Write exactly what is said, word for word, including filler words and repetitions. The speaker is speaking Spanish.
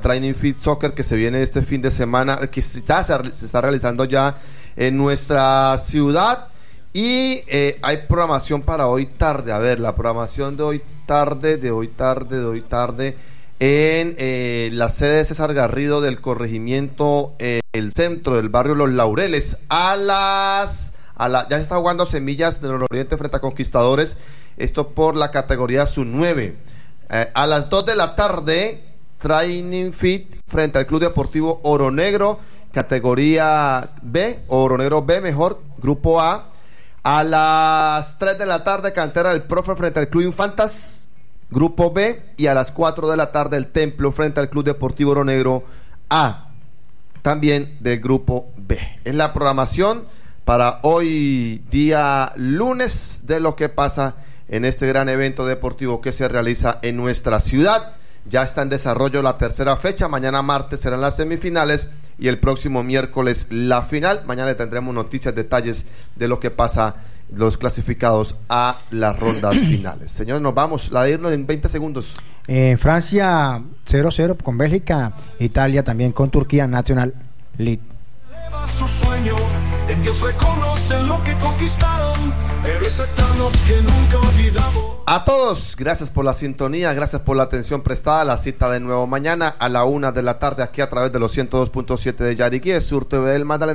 Training Fit Soccer que se viene este fin de semana, que está, se está realizando ya en nuestra ciudad. Y eh, hay programación para hoy tarde. A ver, la programación de hoy tarde, de hoy tarde, de hoy tarde, en eh, la sede de César Garrido del corregimiento, eh, el centro del barrio Los Laureles, a las... A la, ya se está jugando Semillas del Oriente frente a Conquistadores, esto por la categoría sub nueve. Eh, a las dos de la tarde, Training Fit frente al Club Deportivo Oro Negro, categoría B, Oro Negro B, mejor, grupo A. A las tres de la tarde, Cantera del Profe frente al Club Infantas, grupo B. Y a las cuatro de la tarde, el Templo frente al Club Deportivo Oro Negro A, también del grupo B. Es la programación para hoy día lunes de lo que pasa en este gran evento deportivo que se realiza en nuestra ciudad. Ya está en desarrollo la tercera fecha, mañana martes serán las semifinales y el próximo miércoles la final. Mañana le tendremos noticias, detalles de lo que pasa, los clasificados a las rondas finales. Señores, nos vamos, la de irnos en veinte segundos. Eh, Francia cero cero con Bélgica, Italia también con Turquía, National League. Su sueño, en Dios reconocen lo que conquistaron, héroes eternos que nunca olvidamos. A todos, gracias por la sintonía, gracias por la atención prestada. La cita de nuevo mañana a la una de la tarde aquí a través de los ciento dos punto siete de Yariquí, Sur T V del Magdalena.